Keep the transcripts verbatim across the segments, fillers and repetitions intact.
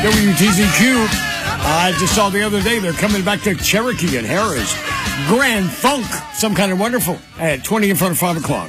W T Z Q. I just saw the other day they're coming back to Cherokee and Harris. Grand Funk, Some Kind of Wonderful, at twenty in front of five o'clock.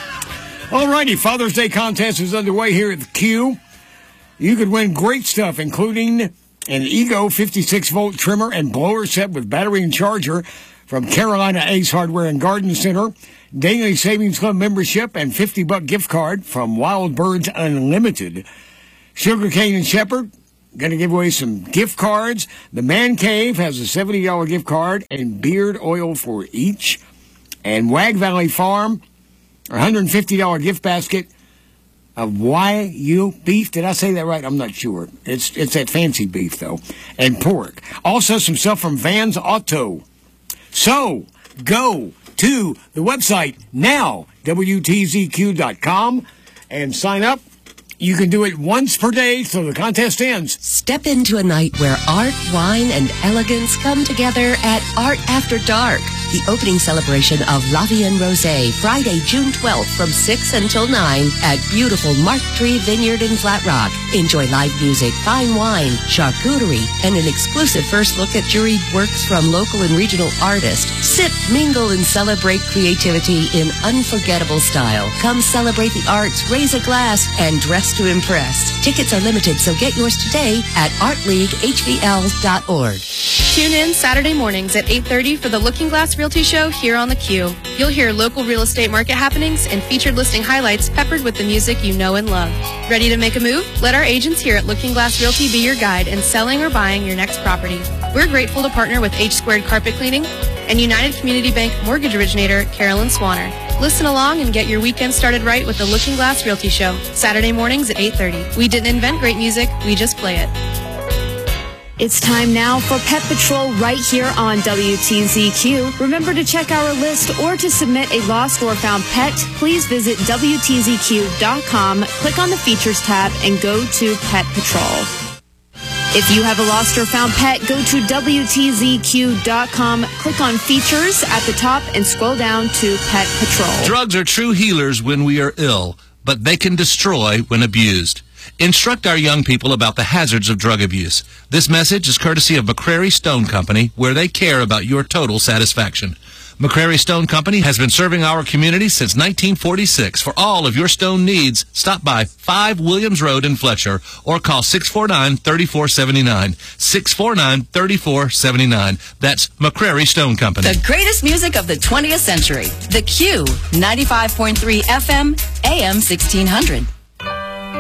All righty, Father's Day contest is underway here at the Q. You could win great stuff, including an Ego fifty-six volt trimmer and blower set with battery and charger from Carolina Ace Hardware and Garden Center, Daily Savings Club membership, and fifty buck gift card from Wild Birds Unlimited. Sugarcane and Shepherd, going to give away some gift cards. The Man Cave has a seventy dollar gift card and beard oil for each. And Wag Valley Farm, a one hundred fifty dollar gift basket of Y U beef. Did I say that right? I'm not sure. It's it's that fancy beef, though. And pork. Also some stuff from Vans Auto. So, go to the website now, W T Z Q dot com, and sign up. You can do it once per day till the contest ends. Step into a night where art, wine, and elegance come together at Art After Dark, the opening celebration of La Vie en Rosé, Friday, June twelfth from six until nine at beautiful Mark Tree Vineyard in Flat Rock. Enjoy live music, fine wine, charcuterie, and an exclusive first look at juried works from local and regional artists. Sip, mingle, and celebrate creativity in unforgettable style. Come celebrate the arts, raise a glass, and dress to impress. Tickets are limited, so get yours today at art league h v l dot org. Tune in Saturday mornings at eight thirty for the Looking Glass Realty Show here on the Q. You'll hear local real estate market happenings and featured listing highlights peppered with the music you know and love. Ready to make a move? Let our agents here at Looking Glass Realty be your guide in selling or buying your next property. We're grateful to partner with H Squared Carpet Cleaning and United Community Bank mortgage originator Carolyn Swanner. Listen along and get your weekend started right with the Looking Glass Realty Show, Saturday mornings at eight thirty. We didn't invent great music, we just play it. It's time now for Pet Patrol right here on W T Z Q. Remember to check our list or to submit a lost or found pet, please visit W T Z Q dot com, click on the Features tab, and go to Pet Patrol. If you have a lost or found pet, go to W T Z Q dot com, click on Features at the top, and scroll down to Pet Patrol. Drugs are true healers when we are ill, but they can destroy when abused. Instruct our young people about the hazards of drug abuse. This message is courtesy of McCrary Stone Company, where they care about your total satisfaction. McCrary Stone Company has been serving our community since nineteen forty-six. For all of your stone needs, stop by five Williams Road in Fletcher or call six four nine, three four seven nine. six four nine, three four seven nine. That's McCrary Stone Company. The greatest music of the twentieth century. The Q, ninety-five point three F M, A M sixteen hundred.